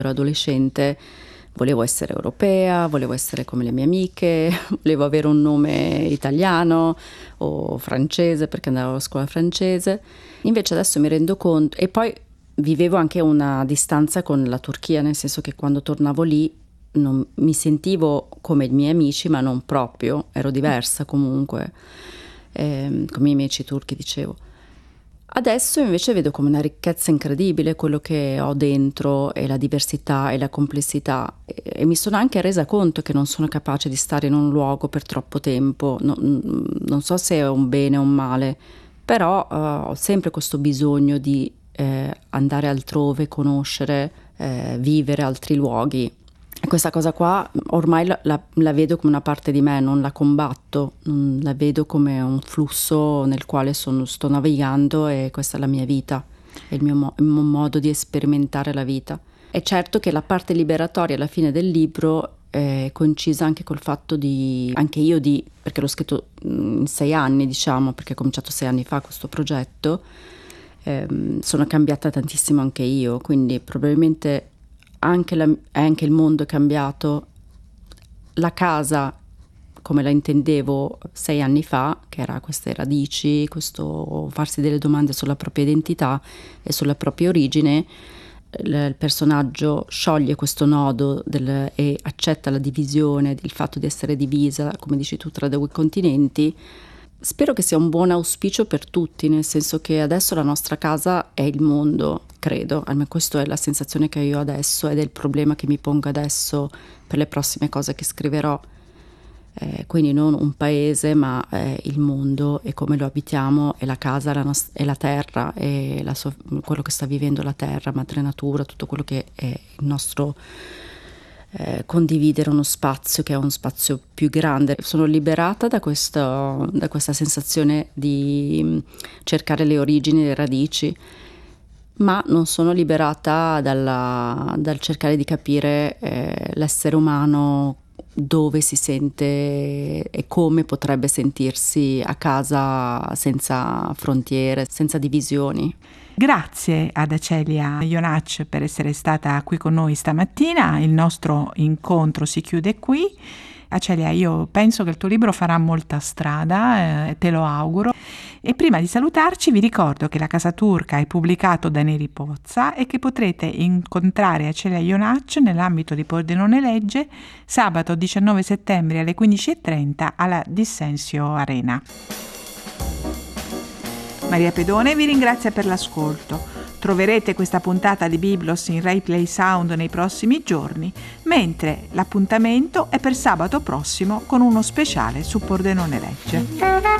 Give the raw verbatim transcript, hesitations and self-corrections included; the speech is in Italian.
ero adolescente, volevo essere europea, volevo essere come le mie amiche, volevo avere un nome italiano o francese perché andavo a scuola francese. Invece adesso mi rendo conto, e poi vivevo anche una distanza con la Turchia, nel senso che quando tornavo lì non, mi sentivo come i miei amici, ma non proprio, ero diversa comunque, eh, come i miei amici turchi dicevo. Adesso invece vedo come una ricchezza incredibile quello che ho dentro e la diversità e la complessità, e, e mi sono anche resa conto che non sono capace di stare in un luogo per troppo tempo, no, non so se è un bene o un male, però uh, ho sempre questo bisogno di eh, andare altrove, conoscere, eh, vivere altri luoghi. E questa cosa qua ormai la, la, la vedo come una parte di me, non la combatto, non la vedo come un flusso nel quale sono, sto navigando, e questa è la mia vita, è il mio, mo- il mio modo di sperimentare la vita. È certo che la parte liberatoria alla fine del libro è coincisa anche col fatto di, anche io di, perché l'ho scritto in sei anni, diciamo, perché ho cominciato sei anni fa questo progetto, ehm, sono cambiata tantissimo anche io, quindi probabilmente Anche, la, anche il mondo è cambiato. La casa, come la intendevo sei anni fa, che era queste radici, questo farsi delle domande sulla propria identità e sulla propria origine, il, il personaggio scioglie questo nodo del, e accetta la divisione, il fatto di essere divisa, come dici tu, tra due continenti. Spero che sia un buon auspicio per tutti, nel senso che adesso la nostra casa è il mondo, credo, almeno questa è la sensazione che io ho adesso ed è il problema che mi pongo adesso per le prossime cose che scriverò. Eh, quindi non un paese, ma eh, il mondo e come lo abitiamo, e la casa la nost- e la terra, e la so- quello che sta vivendo la terra, madre natura, tutto quello che è il nostro eh, condividere uno spazio che è uno spazio più grande. Sono liberata da, questo, da questa sensazione di cercare le origini, le radici, ma non sono liberata dalla, dal cercare di capire eh, l'essere umano, dove si sente e come potrebbe sentirsi a casa senza frontiere, senza divisioni. Grazie ad Acelia Ionacci per essere stata qui con noi stamattina. Il nostro incontro si chiude qui. Acelia, io penso che il tuo libro farà molta strada, eh, te lo auguro. E prima di salutarci vi ricordo che La Casa Turca è pubblicato da Neri Pozza e che potrete incontrare Acelia Ionacci nell'ambito di Pordenone Legge sabato diciannove settembre alle quindici e trenta alla Dissensio Arena. Maria Pedone vi ringrazia per l'ascolto. Troverete questa puntata di Biblos in Rai Play Sound nei prossimi giorni, mentre l'appuntamento è per sabato prossimo con uno speciale su Pordenone Legge.